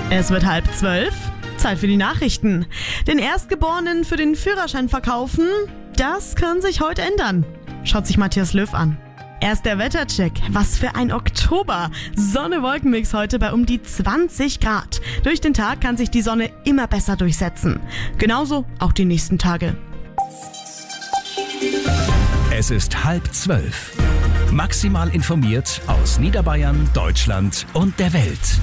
Es wird 11:30. Zeit für die Nachrichten. Den Erstgeborenen für den Führerschein verkaufen, das kann sich heute ändern. Schaut sich Matthias Löw an. Erst der Wettercheck. Was für ein Oktober. Sonne-Wolkenmix heute bei um die 20 Grad. Durch den Tag kann sich die Sonne immer besser durchsetzen. Genauso auch die nächsten Tage. Es ist 11:30. Maximal informiert aus Niederbayern, Deutschland und der Welt.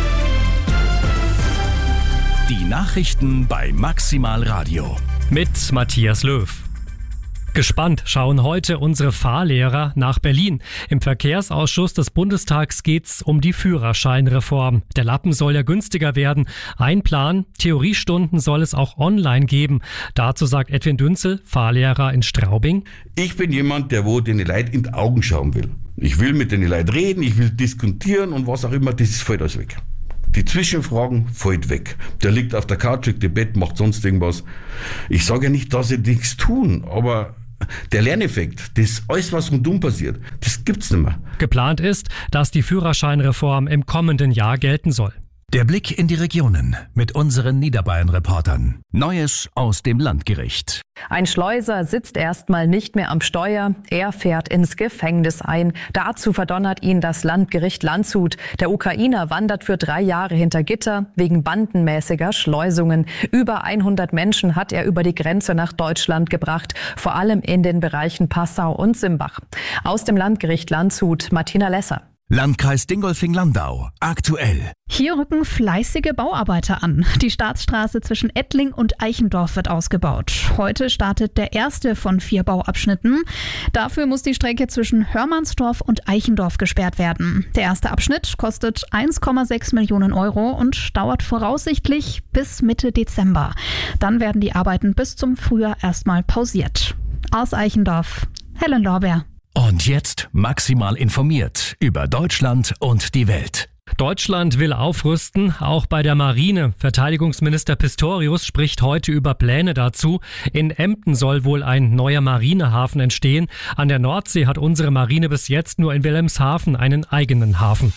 Die Nachrichten bei Maximal Radio. Mit Matthias Löw. Gespannt schauen heute unsere Fahrlehrer nach Berlin. Im Verkehrsausschuss des Bundestags geht's um die Führerscheinreform. Der Lappen soll ja günstiger werden. Ein Plan, Theoriestunden soll es auch online geben. Dazu sagt Edwin Dünzel, Fahrlehrer in Straubing. Ich bin jemand, der den Leuten in die Augen schauen will. Ich will mit den Leuten reden, ich will diskutieren und was auch immer, das fällt alles weg. Die Zwischenfragen fällt weg. Der liegt auf der Couch, liegt im Bett, macht sonst irgendwas. Ich sage ja nicht, dass sie nichts tun, aber der Lerneffekt, das alles, was rundum passiert, das gibt's nicht mehr. Geplant ist, dass die Führerscheinreform im kommenden Jahr gelten soll. Der Blick in die Regionen mit unseren Niederbayern-Reportern. Neues aus dem Landgericht. Ein Schleuser sitzt erstmal nicht mehr am Steuer. Er fährt ins Gefängnis ein. Dazu verdonnert ihn das Landgericht Landshut. Der Ukrainer wandert für 3 Jahre hinter Gitter wegen bandenmäßiger Schleusungen. Über 100 Menschen hat er über die Grenze nach Deutschland gebracht, vor allem in den Bereichen Passau und Simbach. Aus dem Landgericht Landshut, Martina Lesser. Landkreis Dingolfing-Landau. Aktuell. Hier rücken fleißige Bauarbeiter an. Die Staatsstraße zwischen Ettling und Eichendorf wird ausgebaut. Heute startet der erste von 4 Bauabschnitten. Dafür muss die Strecke zwischen Hörmannsdorf und Eichendorf gesperrt werden. Der erste Abschnitt kostet 1,6 Millionen Euro und dauert voraussichtlich bis Mitte Dezember. Dann werden die Arbeiten bis zum Frühjahr erstmal pausiert. Aus Eichendorf, Helen Lorbeer. Und jetzt maximal informiert über Deutschland und die Welt. Deutschland will aufrüsten, auch bei der Marine. Verteidigungsminister Pistorius spricht heute über Pläne dazu. In Emden soll wohl ein neuer Marinehafen entstehen. An der Nordsee hat unsere Marine bis jetzt nur in Wilhelmshaven einen eigenen Hafen.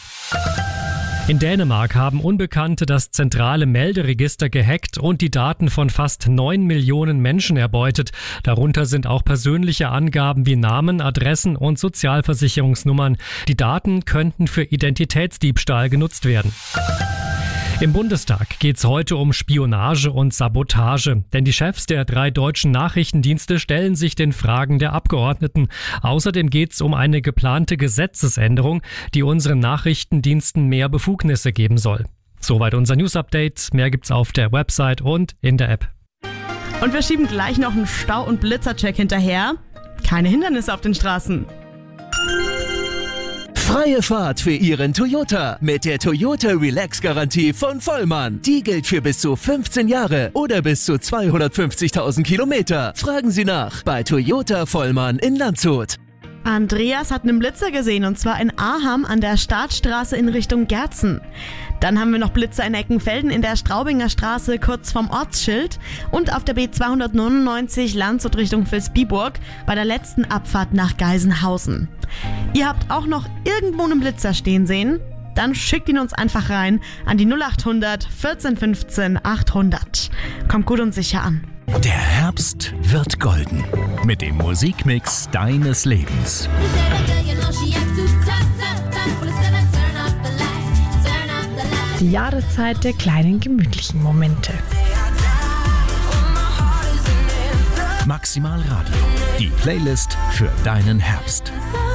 In Dänemark haben Unbekannte das zentrale Melderegister gehackt und die Daten von fast 9 Millionen Menschen erbeutet. Darunter sind auch persönliche Angaben wie Namen, Adressen und Sozialversicherungsnummern. Die Daten könnten für Identitätsdiebstahl genutzt werden. Im Bundestag geht es heute um Spionage und Sabotage, denn die Chefs der 3 deutschen Nachrichtendienste stellen sich den Fragen der Abgeordneten. Außerdem geht es um eine geplante Gesetzesänderung, die unseren Nachrichtendiensten mehr Befugnisse geben soll. Soweit unser News-Update. Mehr gibt's auf der Website und in der App. Und wir schieben gleich noch einen Stau- und Blitzercheck hinterher. Keine Hindernisse auf den Straßen. Freie Fahrt für Ihren Toyota mit der Toyota Relax-Garantie von Vollmann. Die gilt für bis zu 15 Jahre oder bis zu 250.000 Kilometer. Fragen Sie nach bei Toyota Vollmann in Landshut. Andreas hat einen Blitzer gesehen, und zwar in Aham an der Startstraße in Richtung Gerzen. Dann haben wir noch Blitzer in Eckenfelden in der Straubinger Straße kurz vorm Ortsschild und auf der B299 Landshut Richtung Vilsbiburg bei der letzten Abfahrt nach Geisenhausen. Ihr habt auch noch irgendwo einen Blitzer stehen sehen? Dann schickt ihn uns einfach rein an die 0800 14 15 800. Kommt gut und sicher an. Der Herbst wird golden mit dem Musikmix deines Lebens. Die Jahreszeit der kleinen gemütlichen Momente. Maximal Radio, die Playlist für deinen Herbst.